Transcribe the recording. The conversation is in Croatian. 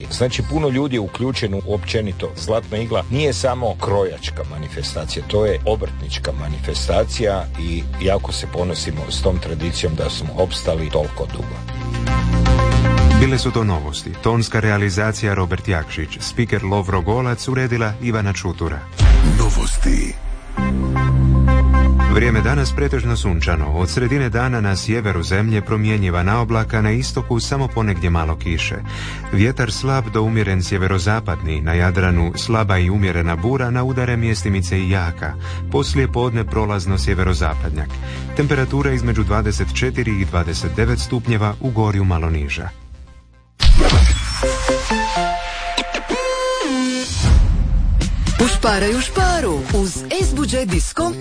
Znači puno ljudi je uključeno općenito. Zlatna igla nije samo krojačka manifestacija, to je obrtnička manifestacija i jako se ponosimo s tom tradicijom da smo opstali toliko dugo. Bile su to novosti. Tonska realizacija Robert Jakšić, spiker Lovro Golac, uredila Ivana Čutura. Novosti. Vrijeme danas pretežno sunčano. Od sredine dana na sjeveru zemlje promjenjiva naoblaka, na istoku samo ponegdje malo kiše. Vjetar slab do umjeren sjeverozapadni, na Jadranu slaba i umjerena bura, na udare mjestimice i jaka. Poslije podne prolazno sjeverozapadnjak. Temperatura između 24 i 29 stupnjeva, u Gorju malo niža. U Šparaju Šparu uz S-Budget diskont